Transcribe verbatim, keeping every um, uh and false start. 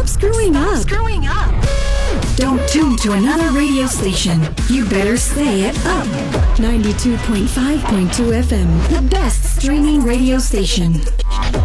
Stop screwing up. Screwing up. Don't tune to another radio station. You better stay at Up ninety-two point five point two F M, the best streaming radio station.